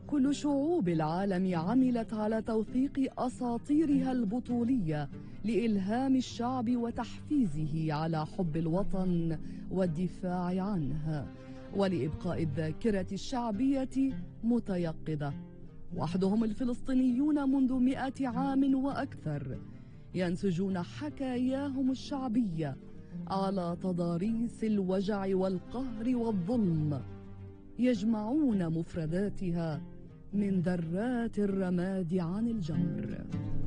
كل شعوب العالم عملت على توثيق أساطيرها البطولية لإلهام الشعب وتحفيزه على حب الوطن والدفاع عنه، ولإبقاء الذاكرة الشعبية متيقظة. وحدهم الفلسطينيون منذ 100 عام وأكثر ينسجون حكاياهم الشعبية على تضاريس الوجع والقهر والظلم، يجمعون مفرداتها من ذرات الرماد عن الجمر.